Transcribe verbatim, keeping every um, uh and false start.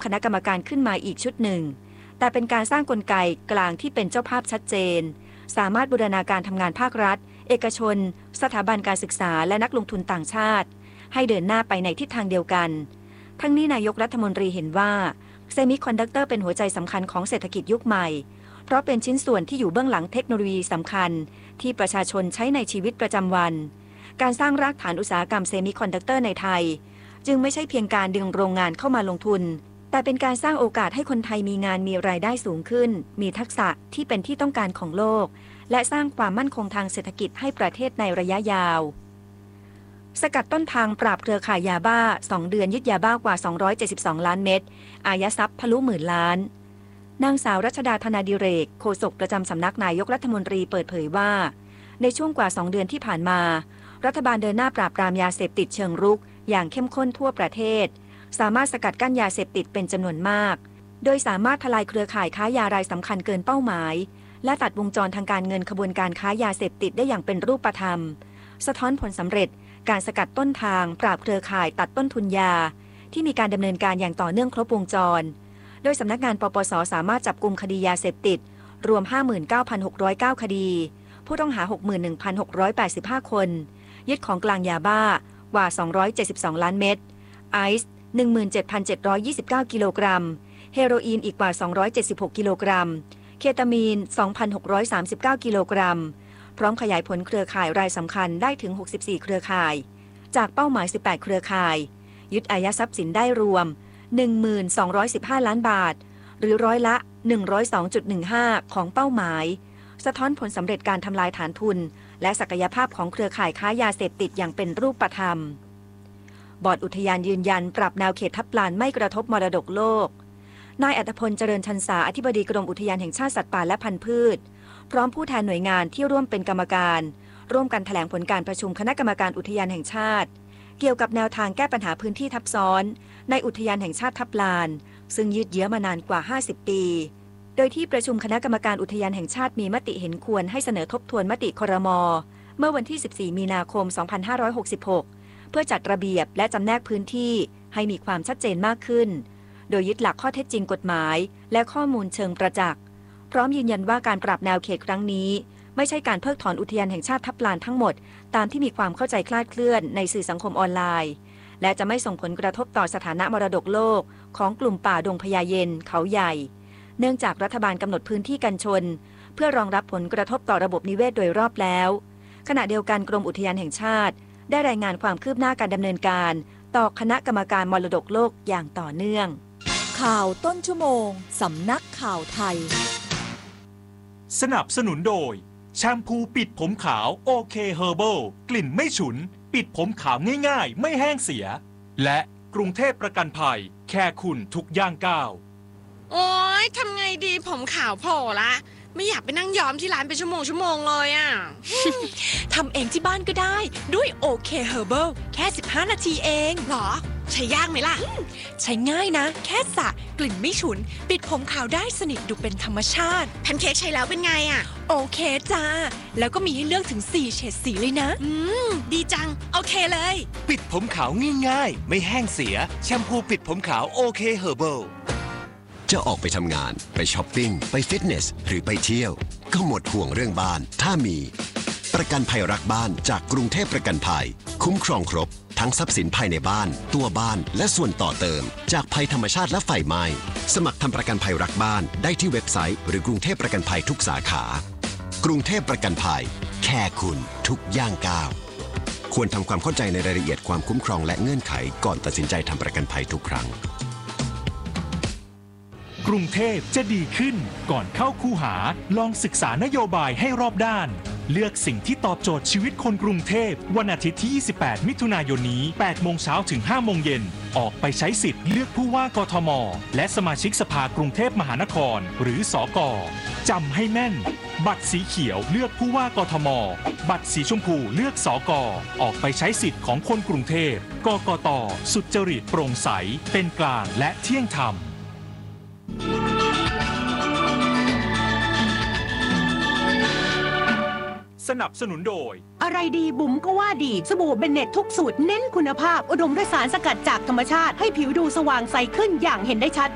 ณะกรรมการขึ้นมาอีกชุดหนึ่งแต่เป็นการสร้างกลไกกลางที่เป็นเจ้าภาพชัดเจนสามารถบูรณาการทำงานภาครัฐเอกชนสถาบันการศึกษาและนักลงทุนต่างชาติให้เดินหน้าไปในทิศทางเดียวกันทั้งนี้นายกรัฐมนตรีเห็นว่าเซมิคอนดักเตอร์เป็นหัวใจสำคัญของเศรษฐกิจยุคใหม่เพราะเป็นชิ้นส่วนที่อยู่เบื้องหลังเทคโนโลยีสำคัญที่ประชาชนใช้ในชีวิตประจำวันการสร้างรากฐานอุตสาหกรรมเซมิคอนดักเตอร์ในไทยจึงไม่ใช่เพียงการดึงโรงงานเข้ามาลงทุนแต่เป็นการสร้างโอกาสให้คนไทยมีงานมีรายได้สูงขึ้นมีทักษะที่เป็นที่ต้องการของโลกและสร้างความมั่นคงทางเศรษฐกิจให้ประเทศในระยะยาวสกัดต้นทางปราบเครือข่ายยาบ้าสองเดือนยึดยาบ้ากว่าสองร้อยเจ็ดสิบสองล้านเม็ดอายัดทรัพย์ทะลุหมื่นล้านนางสาวรัชดาธนาดิเรกโฆษกประจำสำนักนายกรัฐมนตรีเปิดเผยว่าในช่วงกว่าสองเดือนที่ผ่านมารัฐบาลเดินหน้าปราบปรามยาเสพติดเชิงรุกอย่างเข้มข้นทั่วประเทศสามารถสกัดกั้นยาเสพติดเป็นจำนวนมากโดยสามารถทลายเครือข่ายค้ายารายสำคัญเกินเป้าหมายและตัดวงจรทางการเงินขบวนการค้ายาเสพติดได้อย่างเป็นรูปธรรมสะท้อนผลสำเร็จการสกัดต้นทางปราบเครือข่ายตัดต้นทุนยาที่มีการดำเนินการอย่างต่อเนื่องครบวงจรโดยสำนักงานปปส.สามารถจับกุมคดียาเสพติดรวม ห้าหมื่นเก้าพันหกร้อยเก้า คดีผู้ต้องหา หกหมื่นหนึ่งพันหกร้อยแปดสิบห้า คนยึดของกลางยาบ้ากว่าสองร้อยเจ็ดสิบสองล้านเม็ดไอซ์ หนึ่งหมื่นเจ็ดพันเจ็ดร้อยยี่สิบเก้า กิโลกรัมเฮโรอีนอีกกว่าสองร้อยเจ็ดสิบหกกิโลกรัมเคตามีน สองพันหกร้อยสามสิบเก้า กิโลกรัมพร้อมขยายผลเครือข่ายรายสำคัญได้ถึงหกสิบสี่เครือข่ายจากเป้าหมายสิบแปดเครือข่ายยึดอายัดทรัพย์สินได้รวม หนึ่งหมื่นสองร้อยสิบห้า ล้านบาทหรือร้อยละ หนึ่งร้อยสองจุดหนึ่งห้า ของเป้าหมายสะท้อนผลสำเร็จการทำลายฐานทุนและศักยภาพของเครือข่ายค้ายาเสพติดอย่างเป็นรูปธรรมบอร์ดอุทยานยืนยันปรับแนวเขตทับลานไม่กระทบมรดกโลกนายอัตพลเจริญชันษาอธิบดีกรมอุทยานแห่งชาติสัตว์ป่าและพันธุ์พืชพร้อมผู้แทนหน่วยงานที่ร่วมเป็นกรรมการร่วมกันแถลงผลการประชุมคณะกรรมการอุทยานแห่งชาติเกี่ยวกับแนวทางแก้ปัญหาพื้นที่ทับซ้อนในอุทยานแห่งชาติทับลานซึ่งยืดเยื้อมานานกว่าห้าสิบปีโดยที่ประชุมคณะกรรมการอุทยานแห่งชาติมีมติเห็นควรให้เสนอทบทวนมติครม.เมื่อวันที่สิบสี่มีนาคมสองพันห้าร้อยหกสิบหกเพื่อจัดระเบียบและจำแนกพื้นที่ให้มีความชัดเจนมากขึ้นโดยยึดหลักข้อเท็จจริงกฎหมายและข้อมูลเชิงประจักษ์พร้อมยืนยันว่าการปรับแนวเขตครั้งนี้ไม่ใช่การเพิกถอนอุทยานแห่งชาติทับลานทั้งหมดตามที่มีความเข้าใจคลาดเคลื่อนในสื่อสังคมออนไลน์และจะไม่ส่งผลกระทบต่อสถานะมรดกโลกของกลุ่มป่าดงพญาเย็นเขาใหญ่เนื่องจากรัฐบาลกำหนดพื้นที่กันชนเพื่อรองรับผลกระทบต่อระบบนิเวศโดยรอบแล้วขณะเดียวกันกรมอุทยานแห่งชาติได้รายงานความคืบหน้าการดำเนินการต่อคณะกรรมการมรดกโลกอย่างต่อเนื่องข่าวต้นชั่วโมงสำนักข่าวไทยสนับสนุนโดยแชมพูปิดผมขาวโอเคเฮอร์เบิลกลิ่นไม่ฉุนปิดผมขาวง่ายๆไม่แห้งเสียและกรุงเทพประกันภัยแค่คุณทุกย่างก้าวโอ๊ยทำไงดีผมขาวโผล่ละไม่อยากไปนั่งย้อมที่ร้านเป็นชั่วโมงชั่วโมงเลยอ่ะทำเองที่บ้านก็ได้ด้วยโอเคเฮอร์เบิลแค่สิบห้านาทีเองหรอใช้ยากไหมล่ะใช้ง่ายนะแค่สระกลิ่นไม่ฉุนปิดผมขาวได้สนิทดูเป็นธรรมชาติแพนเค้กใช้แล้วเป็นไงอ่ะโอเคจ้าแล้วก็มีให้เลือกถึงสี่เฉดสีเลยนะอืมดีจังโอเคเลยปิดผมขาวง่ายๆไม่แห้งเสียแชมพูปิดผมขาวโอเคเฮอร์เบิลจะออกไปทำงานไปช้อปปิ้งไปฟิตเนสหรือไปเที่ยวก็หมดห่วงเรื่องบ้านถ้ามีประกันภัยรักบ้านจากกรุงเทพประกันภัยคุ้มครองครบทั้งทรัพย์สินภายในบ้านตัวบ้านและส่วนต่อเติมจากภัยธรรมชาติและไฟไหม้สมัครทำประกันภัยรักบ้านได้ที่เว็บไซต์หรือกรุงเทพประกันภัยทุกสาขากรุงเทพประกันภัยแค่คุณทุกย่างก้าวควรทำความเข้าใจในรายละเอียดความคุ้มครองและเงื่อนไขก่อนตัดสินใจทำประกันภัยทุกครั้งกรุงเทพจะดีขึ้นก่อนเข้าคูหาลองศึกษานโยบายให้รอบด้านเลือกสิ่งที่ตอบโจทย์ชีวิตคนกรุงเทพวันอาทิตย์ที่ยี่สิบแปดมิถุนายนนี้แปดโมงเช้าถึงห้าโมงเย็นออกไปใช้สิทธิ์เลือกผู้ว่ากทมและสมาชิกสภากรุงเทพมหานครหรือสก.จำให้แม่นบัตรสีเขียวเลือกผู้ว่ากทมบัตรสีชมพูเลือกสก.ออกไปใช้สิทธิ์ของคนกรุงเทพกกต.สุจริตโปร่งใสเป็นกลางและเที่ยงธรรมสนับสนุนโดยอะไรดีบุ๋มก็ว่าดีสบู่เบนเน็ตทุกสูตรเน้นคุณภาพอุดมด้วยสารสกัดจากธรรมชาติให้ผิวดูสว่างใสขึ้นอย่างเห็นได้ชัด